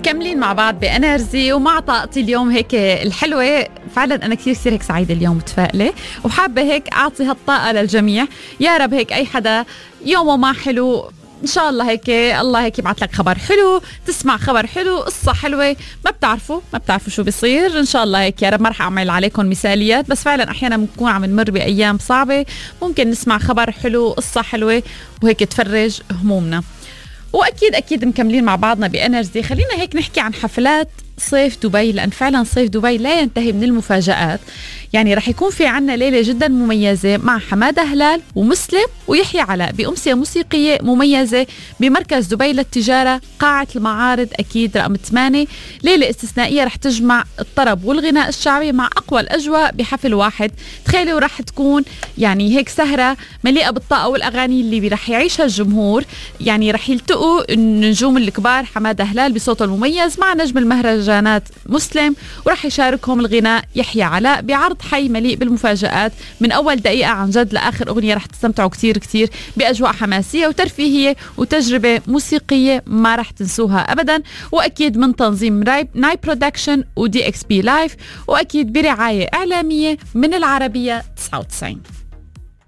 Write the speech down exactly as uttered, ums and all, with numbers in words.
مكملين مع بعض بانرجي ومع طاقتي اليوم هيك الحلوه. فعلا انا كثير كثير هيك سعيده اليوم متفائله وحابه هيك اعطي هالطاقه للجميع. يا رب هيك اي حدا يومه ما حلو ان شاء الله هيك الله هيك يبعث لك خبر حلو، تسمع خبر حلو، قصه حلوه. ما بتعرفوا ما بتعرفوا شو بيصير ان شاء الله هيك. يا رب ما رح اعمل عليكم مثاليات، بس فعلا احيانا بنكون عم نمر بايام صعبه، ممكن نسمع خبر حلو، قصه حلوه وهيك تفرج همومنا. واكيد اكيد مكملين مع بعضنا بانرجي. خلينا هيك نحكي عن حفلات صيف دبي، لأن فعلا صيف دبي لا ينتهي من المفاجآت. يعني رح يكون في عنا ليلة جدا مميزة مع حمادة هلال ومسلم ويحيى علاء بأمسية موسيقية مميزة بمركز دبي للتجارة، قاعة المعارض أكيد رقم ثمانية. ليلة استثنائية رح تجمع الطرب والغناء الشعبي مع أقوى الأجواء بحفل واحد. تخيلوا رح تكون يعني هيك سهرة مليئة بالطاقة والأغاني اللي رح يعيشها الجمهور. يعني رح يلتقوا النجوم الكبار حمادة هلال بصوته المميز مع نجم المهرجان جانات مسلم، ورح يشاركهم الغناء يحيى علاء بعرض حي مليء بالمفاجآت من أول دقيقة عن جد لآخر أغنية. رح تستمتعوا كتير كتير بأجواء حماسية وترفيهية وتجربة موسيقية ما رح تنسوها أبدا. وأكيد من تنظيم ناي برودكشن ودي اكس بي لايف، وأكيد برعاية إعلامية من العربية تسعة وتسعين.